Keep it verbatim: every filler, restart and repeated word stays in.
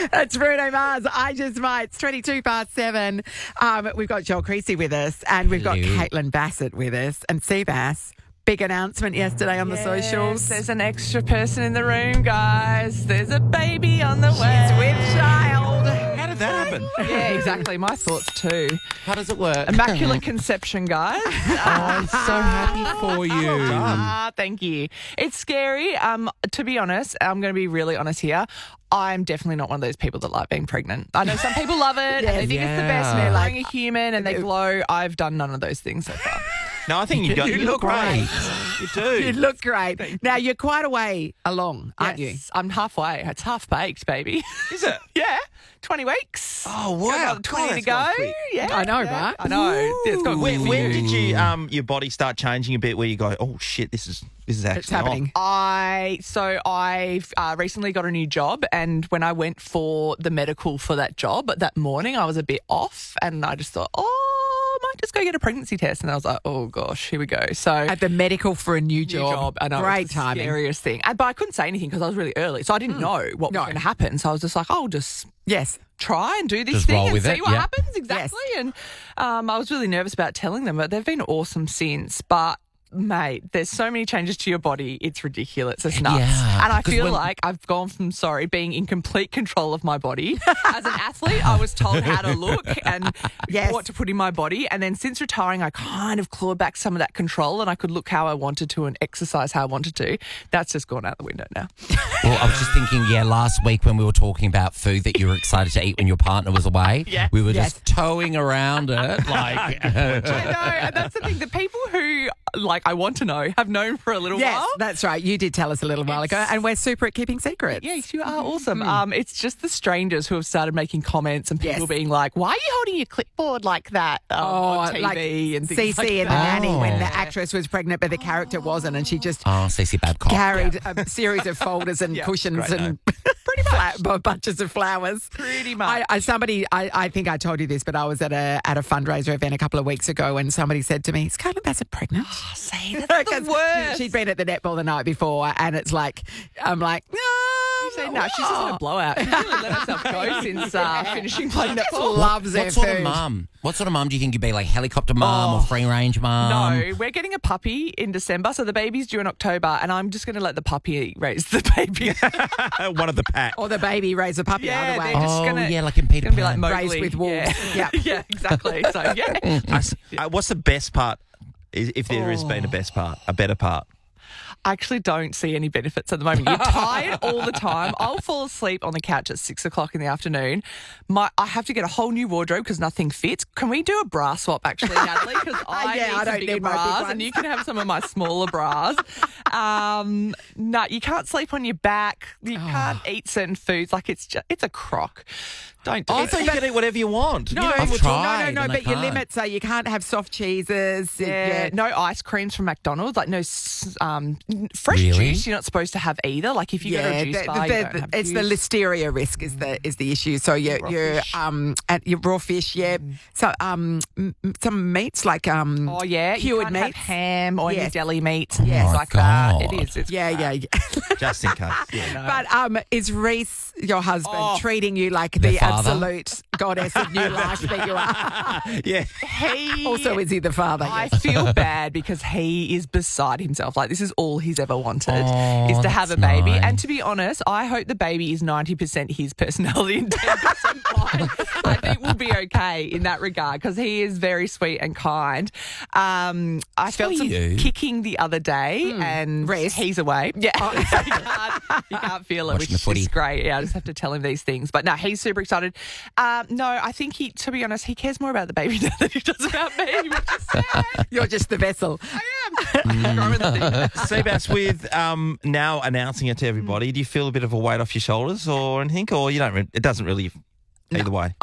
That's Bruno Mars. I just might. It's twenty-two past seven. Um, we've got Joel Creasy with us, and we've got Hello. Caitlin Bassett with us, and Seabass. Big announcement yesterday on the socials. There's an extra person in the room, guys. There's a baby on the way. She's with child. How did that happen? Yeah, exactly. My thoughts too. How does it work? Immaculate conception, guys. Oh, I'm so happy for you. Ah, thank you. It's scary. Um, to be honest, I'm going to be really honest here. I'm definitely not one of those people that like being pregnant. I know some people love it and they think it's the best. Yeah. They're like a human and they glow. I've done none of those things so far. No, I think you, got, you, You look look great. You do. You look great. Now, you're quite a way along, aren't Yes, I'm halfway. It's half baked, baby. Is it? Yeah, twenty weeks. Oh, Got wow. another twenty God, to that's gone go. quick. Yeah, I know, yeah. right? I know. It's got When, quick. when did you um your body start changing a bit where you go, oh, shit, this is this is actually It's happening. on? I so I've uh, recently got a new job, and when I went for the medical for that job that morning, I was a bit off, and I just thought, oh, I might just go get a pregnancy test, and I was like, oh gosh, here we go. So At the medical for a new new job. job, I know, Great it's the timing. scariest thing, and, but I couldn't say anything because I was really early, so I didn't know what No. was going to happen. So I was just like, I'll just Yes. try and do this Just thing roll and with see it, what yeah. happens exactly. And um, I was really nervous about telling them, but they've been awesome since. But mate, there's so many changes to your body. It's ridiculous. It's nuts. Yeah, and I 'cause feel when- like I've gone from, sorry, being in complete control of my body. As an athlete, I was told how to look and Yes. what to put in my body. And then since retiring, I kind of clawed back some of that control and I could look how I wanted to and exercise how I wanted to. That's just gone out the window now. Well, I was just thinking, yeah, last week when we were talking about food that you were excited to eat when your partner was away, Yeah. we were Yes. just towing around it like... I know. And that's the thing. The people who, like, I want to know have known for a little Yes, while. that's right. You did tell us a little while ago, and we're super at keeping secrets. Yes, you are awesome. Um, it's just the strangers who have started making comments and people Yes. being like, "Why are you holding your clipboard like that um, on T V?" like and things Cece like and that. the nanny when the Oh. actress was pregnant but the character wasn't, and she just Oh, Cece Babcock. carried a series of folders and Yeah, cushions great and pretty much bunches of flowers. Pretty much. I, I somebody I, I think I told you this, but I was at a at a fundraiser event a couple of weeks ago, and somebody said to me, "Is Caitlin Bassett pregnant?" Say that's the 'Cause worst. She'd been at the netball the night before, and it's like I'm like, no, You say, no, she's just had a blowout. She's really let herself go since uh, finishing playing netball. loves her What sort food. of mum? What sort of mum do you think you'd be, like helicopter mum or free range mum? No, we're getting a puppy in December, so the baby's due in October, and I'm just going to let the puppy raise the baby. One of the pack. Or the baby raise a puppy Yeah, either way. they're just Oh, gonna, yeah, like in Peter gonna be like Pan. Mowgli. Raised with wolves. Yeah, Yeah. yeah, exactly. So yeah. I s- uh, what's the best part, i- if there has been a best part, a better part? I actually don't see any benefits at the moment. You're tired all the time. I'll fall asleep on the couch at six o'clock in the afternoon. My, I have to get a whole new wardrobe because nothing fits. Can we do a bra swap, actually, Natalie? Because I Yeah, need I some don't bigger need my big bras, ones. and you can have some of my smaller bras. Um, no, you can't sleep on your back. You Oh. can't eat certain foods. Like it's just, it's a crock. Don't do I it. thought you could eat whatever you want. No, you know, I've we're tried. no, no, no. and I But your can't. limits are you can't have soft cheeses. Yeah, no ice creams from McDonald's, like no s- um, fresh Really? juice. You're not supposed to have either. Like if you go to a juice the- bar, the- you don't have it's the juice. listeria risk is the is the issue. So your Raw your fish. um at your raw fish, yeah. So um m- m- some meats like um Oh yeah, you cured can't have meats. ham or any Yes. deli meat. Yes. Things my like that. God. It is. It's yeah, crap. yeah, yeah. just in case. Yeah. But um, is Reese, your husband, Oh. treating you like The the, father? absolute goddess of new life that you are? Yeah. He Also, is he the father? I Yes. feel bad because he is beside himself. Like this is all he's ever wanted Oh, is to have a that's baby. nice. And to be honest, I hope the baby is ninety percent his personality and ten percent mine. I think we'll be okay in that regard because he is very sweet and kind. Um, I felt are some you. kicking the other day and Reese. he's away. Yeah, so you, can't, you can't feel it, Watching which the is footy. great. Yeah, I just have to tell him these things. But no, he's super excited. Um, no, I think he, to be honest, he cares more about the baby now than he does about me, which is sad. You're just the vessel. I am. Growing the thing. Seabass, with um, now announcing it to everybody, do you feel a bit of a weight off your shoulders or anything? Or you don't? Re- it doesn't really either way.